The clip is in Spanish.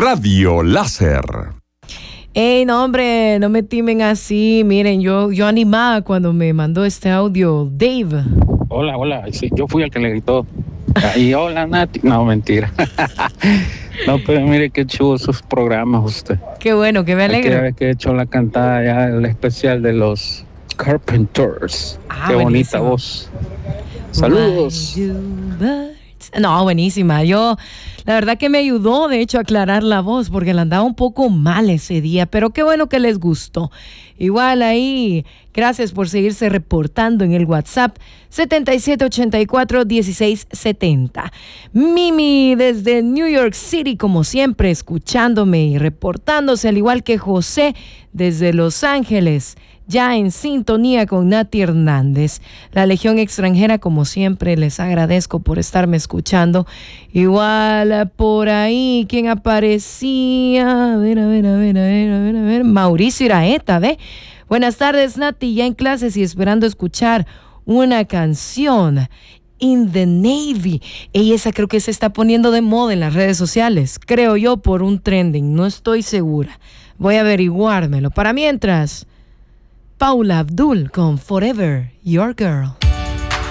Radio Láser. Ey, no, hombre, no me timen así. Miren, yo animaba cuando me mandó este audio Dave. Hola, sí, yo fui el que le gritó. Y hola, Nati. No, mentira. No, pero mire qué chulo sus programas usted. Qué bueno, que me alegro. Aquella vez que he hecho la cantada ya, el especial de los Carpenters. Qué bonita buenísimo. voz. Saludos. No, buenísima. La verdad que me ayudó, de hecho, a aclarar la voz porque la andaba un poco mal ese día, pero qué bueno que les gustó. Igual ahí, gracias por seguirse reportando en el WhatsApp 7784-1670. Mimi desde New York City, como siempre, escuchándome y reportándose, al igual que José desde Los Ángeles, ya en sintonía con Nati Hernández. La Legión Extranjera, como siempre, les agradezco por estarme escuchando. Igual por ahí, ¿quién aparecía? A ver. Mauricio Iraeta, ¿ve? Buenas tardes, Nati, ya en clases y esperando escuchar una canción. In the Navy. Y esa creo que se está poniendo de moda en las redes sociales. Creo yo por un trending, no estoy segura. Voy a averiguármelo. Para mientras, Paula Abdul con Forever Your Girl.